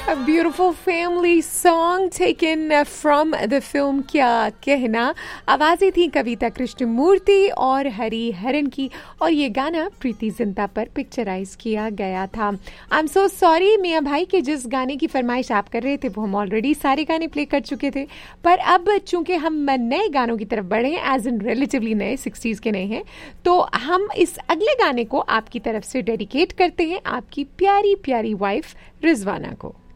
A beautiful family song taken from the film क्या कहना। आवाजें थी कविता कृष्णमूर्ति और हरि हरन की और ये गाना प्रीति जिंटा पर पिक्चराइज किया गया था। आई एम सो सॉरी मियाँ भाई कि जिस गाने की फरमाइश आप कर रहे थे वो हम ऑलरेडी सारे गाने प्ले कर चुके थे, पर अब चूंकि हम नए गानों की तरफ बढ़े हैं, एज इन रिलेटिवली नए 60s के नए हैं, तो हम इस अगले गाने को आपकी तरफ से डेडिकेट करते हैं आपकी प्यारी प्यारी वाइफ रिजवाना को।